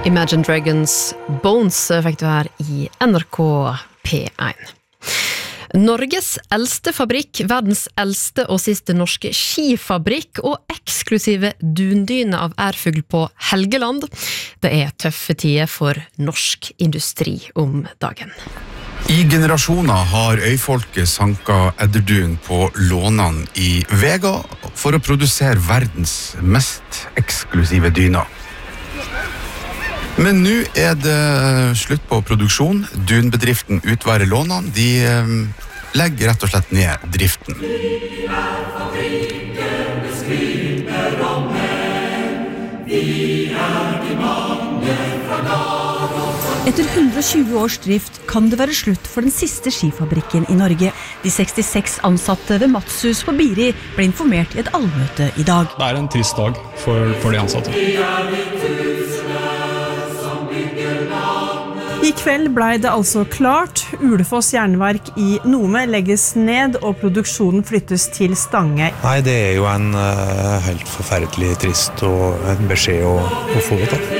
Imagine Dragons Bones fikk du her I NRK P1. Norges eldste fabrikk, verdens eldste og siste norske skifabrikk og eksklusive dundyne av ærfugl på Helgeland. Det tøffe tider for norsk industri om dagen. I generasjoner har øyfolket sanka edderdun på lånene I Vega for å produsere verdens mest eksklusive dyner. Men nå det slutt på produksjon. Dunbedriften Utvære Lånene, de legger rett og slett ned driften. Etter 120 års drift kan det være slutt for den siste skifabrikken I Norge. De 66 ansatte ved Matshus på Biri ble informert I et allmøte I dag. Det en trist dag for de ansatte. I kveld ble det altså klart. Ulefoss jernverk I Nome legges ned og produksjonen flyttes til Stange. Nei, det jo en helt forferdelig trist og en beskjed å få ut av.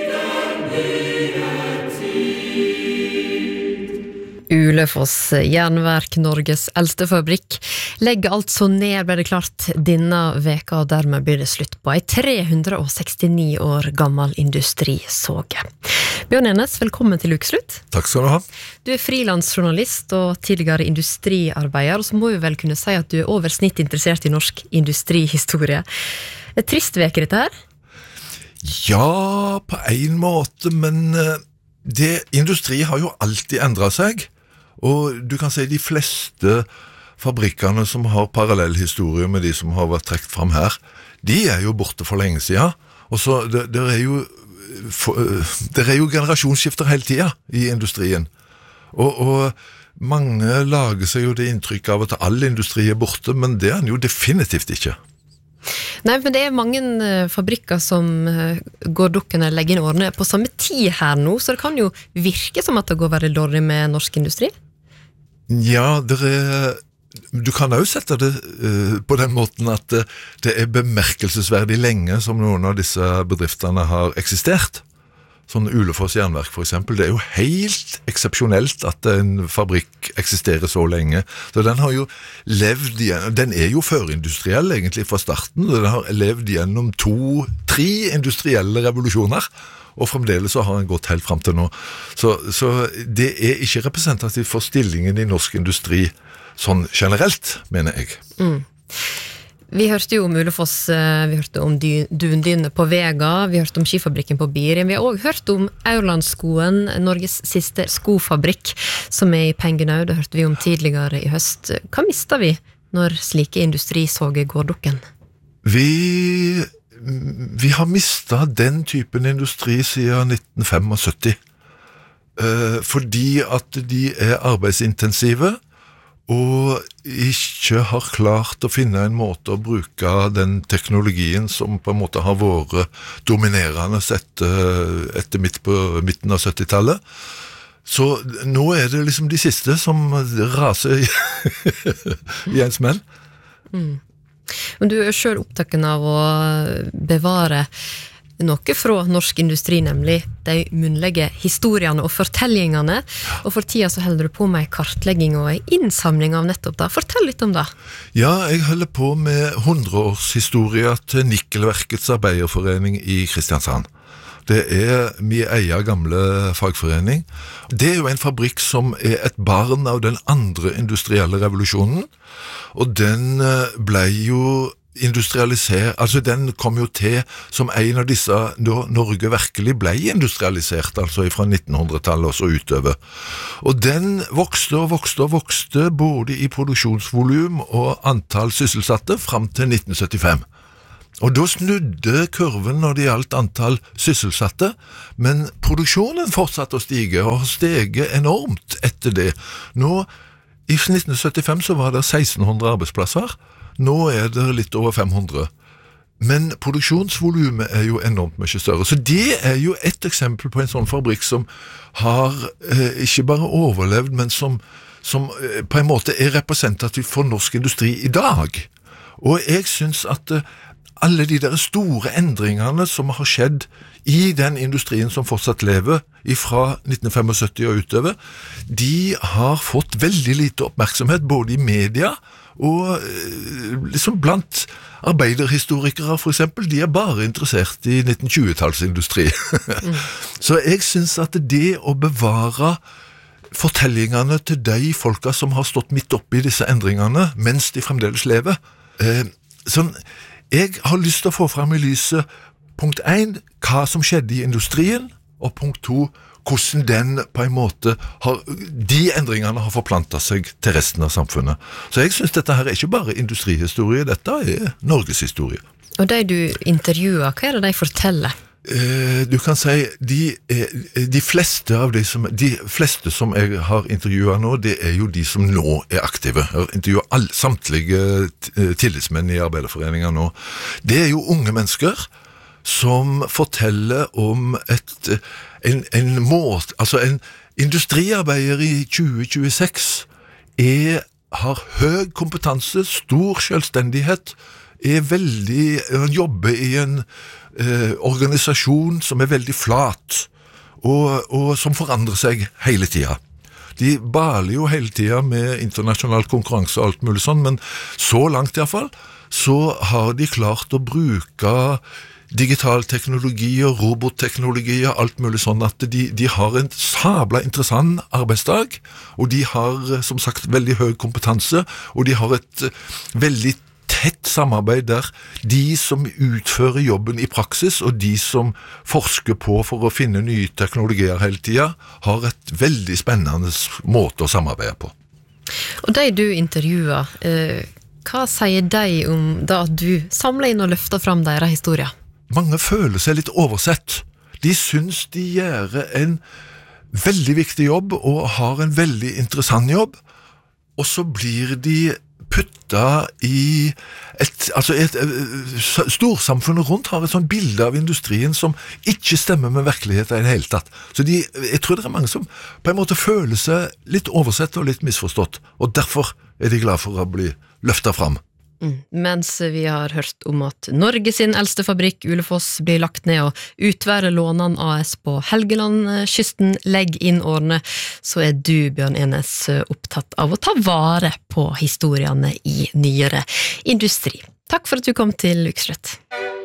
Ulefoss jernverk, Norges eldste fabrikk, legger altså ned, ble det klart denne veka, og dermed blir det slutt på en 369 år gammel industrisåge. Bjørn Enes, velkommen til Ukeslutt. Takk skal du ha. Du freelansjournalist og tidligere industriarbeider, og så må vi vel kunne si at du over snitt interessert I norsk industrihistorie. Trist veke dette her? Ja, på en måte, men industri har jo alltid endret seg. Og du kan si de fleste fabrikkene som har parallell historie med de som har vært trekt fram her, de jo borte for lenge siden. Og så det jo generasjonsskifter hele tiden I industrien. Og mange lager seg jo det inntrykk av at all industri borte, men det den jo definitivt ikke. Nei, men det mange fabrikker som går dukken eller legger inn årene på samme tid her nå, så det kan jo virke som at det går veldig dårlig med norsk industri. Ja, du kan jo sette det på den måten at det bemerkelsesverdig lenge som noen av disse bedriftene har eksistert. Sånn Ulefoss jernverk for eksempel, det jo helt eksepsjonelt at en fabrikk eksisterer så lenge. Så den har jo levd igjen, den jo førindustriell egentlig fra starten, den har levd gjennom 2-3 industrielle revolusjoner, og fremdeles så har den gått helt frem til nå. Så det ikke representativt for stillingen I norsk industri sånn generelt, mener jeg. Vi hørte jo om Ulefoss, vi hørte om dundyne på Vega, vi hørte om skifabrikken på Biri, vi har også hørt om Aurlandsskoen, Norges siste skofabrikk, som I pengenød, det hørte vi om tidligere I høst. Hva mister vi når slike industrisåger går dukken? Vi har mistet den typen industri siden 1975, fordi at de arbeidsintensive, og ikke har klart å finne en måte å bruke den teknologien som på en måte har vært dominerende etter midten av 70-tallet. Så nå det liksom de siste som raser I ens menn. Men du selv opptatt av å bevare noe fra norsk industri, nemlig de munnlige historiene og fortellingene, og for tida så holder du på med en kartlegging og en innsamling av nettopp det. Fortell litt om det. Ja, jeg holder på med 100-årshistorie til Nikkelverkets arbeiderforening I Kristiansand. Det min egen gamle fagforening. Det jo en fabrikk som et barn av den andre industrielle revolusjonen, og den ble jo industrialisert, altså den kom jo til som en av disse da Norge virkelig ble industrialisert, altså fra 1900-tallet og så utover. Og den vokste og vokste og vokste både I produksjonsvolum og antall sysselsatte frem til 1975. Og da snudde kurven når det gjaldt antall sysselsatte, men produksjonen fortsatte å stige og har steget enormt etter det. Nå, I 1975 så var det 1600 arbeidsplasser, nå det litt over 500. Men produksjonsvolumet jo enormt mye større. Så det jo et eksempel på en sånn fabrikk som har ikke bare overlevd, men som på en måte representativ for norsk industri I dag. Og jeg synes at alle de der store endringene som har skjedd i den industrien som fortsatt lever fra 1975 og utover, de har fått veldig lite oppmerksomhet både i media og liksom blant arbeiderhistorikere for eksempel, de bare interessert i 1920-tallsindustri. Så jeg synes at det å bevare fortellingene til de folka som har stått midt oppe i disse endringene, mens de fremdeles lever, sånn, jeg har lyst til å få frem i lyset punkt 1, hva som skjedde i industrien, og punkt 2, hvordan den på en måte de endringene har forplantet seg til resten av samfunnet. Så jeg synes dette her ikke bare industrihistorie, dette Norges historie. Og de du intervjuer, hva det de forteller? Du kan si, de fleste som jeg har intervjuet nå, det jo de som nå aktive. Jeg har intervjuet samtlige tillitsmenn i Arbeiderforeningen nå. Det jo unge mennesker som forteller om en måte, altså en industriarbeider i 2026 har høy kompetanse, stor selvstendighet, han jobber i en organisasjon som veldig flat og som forandrer seg hele tiden. De baler jo hele tiden med internasjonal konkurranse og alt mulig sånn, men så langt i hvert fall, så har de klart å bruke digital teknologi og robotteknologi og alt mulig sånn at de har en sabla interessant arbeidsdag, og de har som sagt veldig høy kompetanse, og de har et veldig tett samarbeid der de som utfører jobben i praksis og de som forsker på for å finne nye teknologier hele tiden har et veldig spennende måte å samarbeide på. Og de du intervjuer, hva sier de om da du samler inn og løfter fram deres historier? Mange føler seg litt oversett. De synes de gjør en veldig viktig jobb og har en veldig interessant jobb, og så blir de putta i storsamfunnet rundt har et sånt bilde av industrien som ikke stemmer med virkeligheten i det hele tatt. Så jeg tror det mange som på en måte føler seg litt oversett og litt misforstått, og derfor de glad for å bli løftet fram. Mens vi har hørt om at Norge sin eldste fabrikk, Ulefoss, blir lagt ned og Utvære Lånan AS på Helgelandskysten legger inn årene, så du, Bjørn Enes, opptatt av å ta vare på historiene i nyere industri. Takk for at du kom til Ukeslutt.